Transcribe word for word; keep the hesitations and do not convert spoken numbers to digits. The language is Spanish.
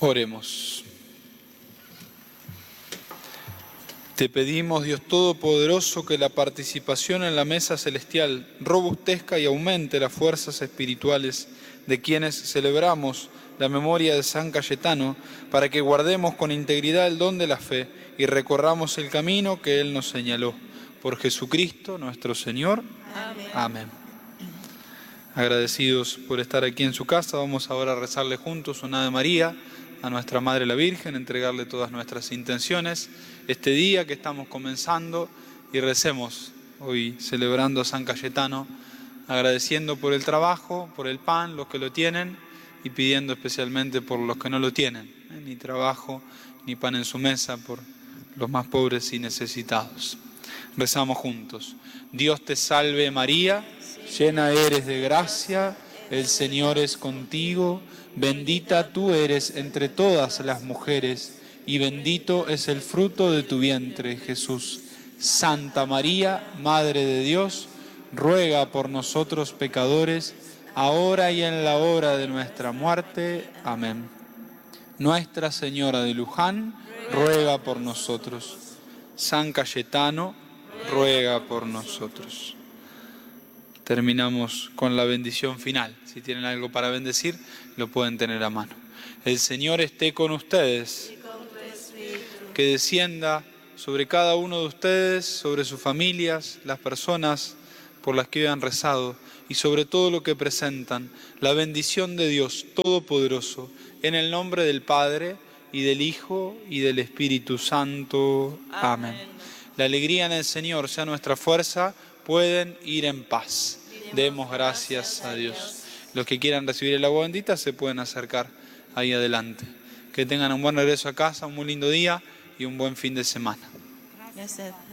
Oremos. Te pedimos, Dios Todopoderoso, que la participación en la mesa celestial robustezca y aumente las fuerzas espirituales de quienes celebramos la memoria de San Cayetano, para que guardemos con integridad el don de la fe y recorramos el camino que Él nos señaló. Por Jesucristo nuestro Señor. Amén. Amén. Agradecidos por estar aquí en su casa, vamos ahora a rezarle juntos un Ave María a nuestra Madre la Virgen, entregarle todas nuestras intenciones este día que estamos comenzando, y recemos hoy celebrando a San Cayetano, agradeciendo por el trabajo, por el pan, los que lo tienen, y pidiendo especialmente por los que no lo tienen, ¿eh? ni trabajo, ni pan en su mesa, por los más pobres y necesitados. Rezamos juntos. Dios te salve María, llena eres de gracia, el Señor es contigo, bendita tú eres entre todas las mujeres, y bendito es el fruto de tu vientre, Jesús. Santa María, Madre de Dios, ruega por nosotros pecadores, ahora y en la hora de nuestra muerte. Amén. Nuestra Señora de Luján, ruega por nosotros. San Cayetano, ruega por nosotros. Terminamos con la bendición final. Si tienen algo para bendecir, lo pueden tener a mano. El Señor esté con ustedes. Que descienda sobre cada uno de ustedes, sobre sus familias, las personas por las que hoy han rezado, y sobre todo lo que presentan, la bendición de Dios Todopoderoso, en el nombre del Padre, y del Hijo, y del Espíritu Santo. Amén. Amén. La alegría en el Señor sea nuestra fuerza. Pueden ir en paz. Demos gracias a Dios. Los que quieran recibir el agua bendita se pueden acercar ahí adelante. Que tengan un buen regreso a casa, un muy lindo día y un buen fin de semana. Gracias.